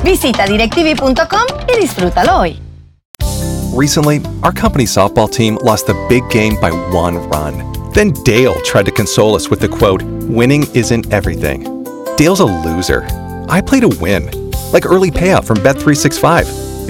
Visita directv.com y disfrútalo hoy. Recently, our company softball team lost the big game by 1 run. Then Dale tried to console us with the quote, "Winning isn't everything." Dale's a loser. I play to win, like early payout from Bet365.